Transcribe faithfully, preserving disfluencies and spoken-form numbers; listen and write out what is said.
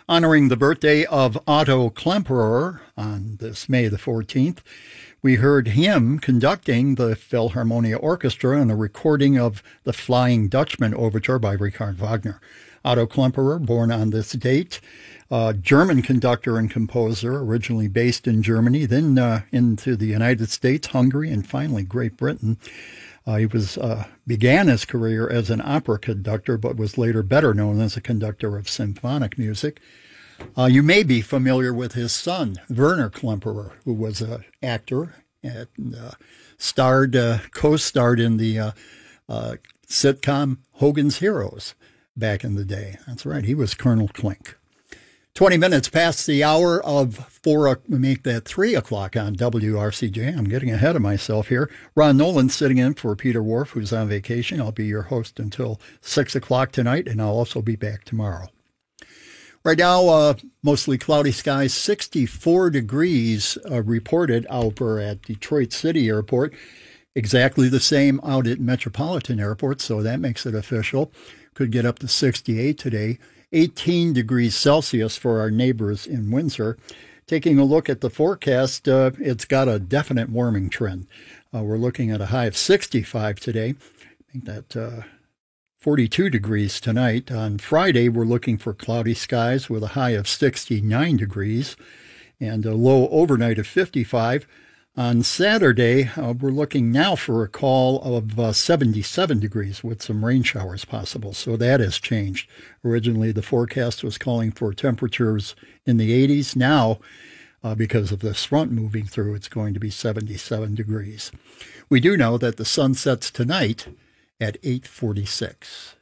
honoring the birthday of Otto Klemperer on this May the fourteenth. We heard him conducting the Philharmonia Orchestra in a recording of the Flying Dutchman Overture by Richard Wagner. Otto Klemperer, born on this date, uh, German conductor and composer, originally based in Germany, then uh, into the United States, Hungary, and finally Great Britain. Uh, he was uh, began his career as an opera conductor, but was later better known as a conductor of symphonic music. Uh, you may be familiar with his son, Werner Klemperer, who was an actor and uh, starred, uh, co-starred in the uh, uh, sitcom Hogan's Heroes back in the day. That's right, he was Colonel Klink. twenty minutes past the hour of four, make that three o'clock on W R C J. I'm getting ahead of myself here. Ron Nolan sitting in for Peter Wharf, who's on vacation. I'll be your host until six o'clock tonight, and I'll also be back tomorrow. Right now, uh, mostly cloudy skies, sixty-four degrees uh, reported over at Detroit City Airport. Exactly the same out at Metropolitan Airport, so that makes it official. Could get up to sixty-eight today. eighteen degrees Celsius for our neighbors in Windsor. Taking a look at the forecast, uh, it's got a definite warming trend. Uh, we're looking at a high of sixty-five today. I think that uh, forty-two degrees tonight. On Friday, we're looking for cloudy skies with a high of sixty-nine degrees and a low overnight of fifty-five. On Saturday, uh, we're looking now for a call of uh, seventy-seven degrees with some rain showers possible. So that has changed. Originally, the forecast was calling for temperatures in the eighties. Now, uh, because of this front moving through, it's going to be seventy-seven degrees. We do know that the sun sets tonight at eight forty-six.